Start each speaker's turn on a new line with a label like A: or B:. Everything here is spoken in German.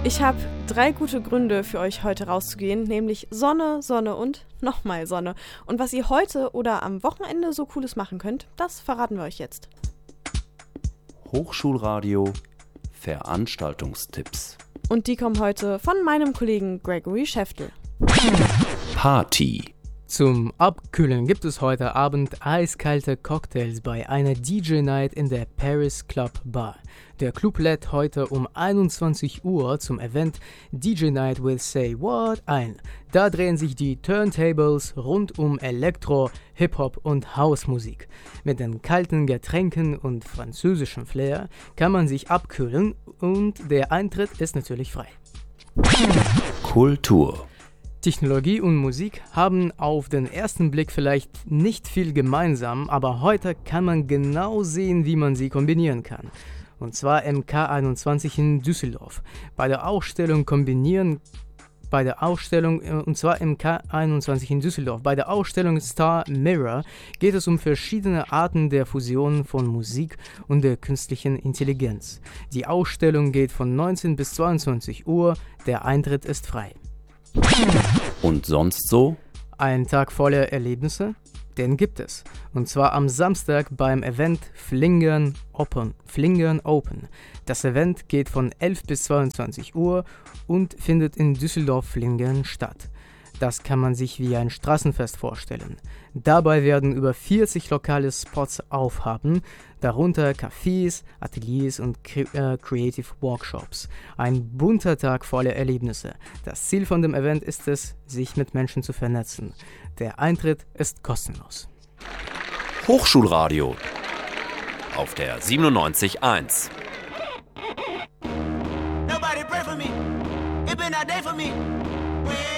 A: Ich habe 3 gute Gründe für euch heute rauszugehen, nämlich Sonne, Sonne und nochmal Sonne. Und was ihr heute oder am Wochenende so Cooles machen könnt, das verraten wir euch jetzt.
B: Hochschulradio Veranstaltungstipps.
A: Und die kommen heute von meinem Kollegen Gregory Schäftel.
B: Party.
C: Zum Abkühlen gibt es heute Abend eiskalte Cocktails bei einer DJ-Night in der Paris Club Bar. Der Club lädt heute um 21 Uhr zum Event DJ Night with Say What ein. Da drehen sich die Turntables rund um Elektro, Hip-Hop und House-Musik. Mit den kalten Getränken und französischem Flair kann man sich abkühlen und der Eintritt ist natürlich frei.
B: Kultur.
C: Technologie und Musik haben auf den ersten Blick vielleicht nicht viel gemeinsam, aber heute kann man genau sehen, wie man sie kombinieren kann. Und zwar im K21 in Düsseldorf. Bei der Ausstellung Star Mirror geht es um verschiedene Arten der Fusion von Musik und der künstlichen Intelligenz. Die Ausstellung geht von 19 bis 22 Uhr, der Eintritt ist frei.
B: Und sonst so?
C: Ein Tag voller Erlebnisse? Den gibt es. Und zwar am Samstag beim Event Flingern Open. Das Event geht von 11 bis 22 Uhr und findet in Düsseldorf-Flingern statt. Das kann man sich wie ein Straßenfest vorstellen. Dabei werden über 40 lokale Spots aufhaben, darunter Cafés, Ateliers und Creative Workshops. Ein bunter Tag voller Erlebnisse. Das Ziel von dem Event ist es, sich mit Menschen zu vernetzen. Der Eintritt ist kostenlos.
B: Hochschulradio auf der 97.1.
D: Nobody pray for me. It been a day for me.